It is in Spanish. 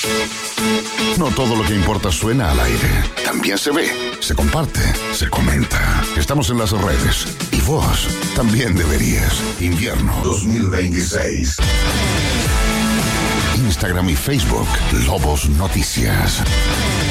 No todo lo que importa suena al aire. También se ve, se comparte, se comenta. Estamos en las redes. Y vos también deberías. Invierno 2026. Instagram y Facebook. Lobos Noticias.